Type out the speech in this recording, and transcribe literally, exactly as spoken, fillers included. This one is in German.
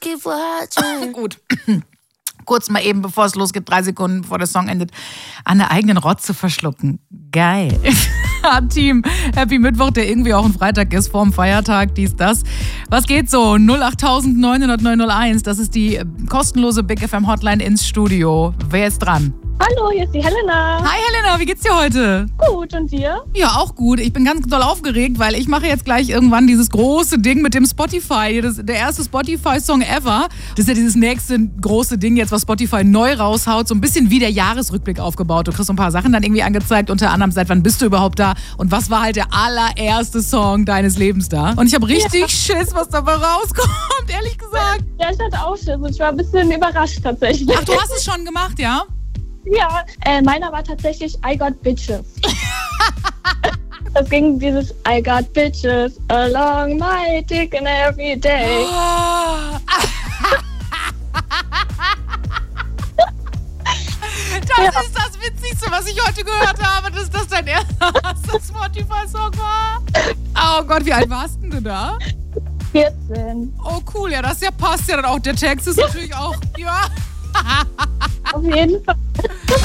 keep watching. Gut. Kurz mal eben, bevor es losgeht, drei Sekunden bevor der Song endet, an der eigenen Rotze verschlucken. Geil. Team, Happy Mittwoch, der irgendwie auch ein Freitag ist, vorm Feiertag, dies, das. Was geht so? null acht neun null null neun null eins, das ist die kostenlose Big F M Hotline ins Studio. Wer ist dran? Hallo, hier ist die Helena. Hi Helena, wie geht's dir heute? Gut, und dir? Ja, auch gut. Ich bin ganz doll aufgeregt, weil ich mache jetzt gleich irgendwann dieses große Ding mit dem Spotify. Das, der erste Spotify-Song ever. Das ist ja dieses nächste große Ding jetzt, was Spotify neu raushaut. So ein bisschen wie der Jahresrückblick aufgebaut. Du kriegst so ein paar Sachen dann irgendwie angezeigt. Unter anderem, seit wann bist du überhaupt da? Und was war halt der allererste Song deines Lebens da? Und ich habe richtig ja. Schiss, was dabei rauskommt, ehrlich gesagt. Ja, ich hatte auch Schiss. Ich war ein bisschen überrascht tatsächlich. Ach, du hast es schon gemacht, ja? Ja, äh, meiner war tatsächlich I Got Bitches. Das ging dieses I got bitches along my dick and every day. Oh. Das ja. ist das Witzigste, was ich heute gehört habe, dass das dein erster Spotify-Song war. Oh Gott, wie alt warst denn du da? vierzehn. Oh cool, ja, das ja passt ja dann auch. Der Text ist natürlich auch, ja. Auf jeden Fall.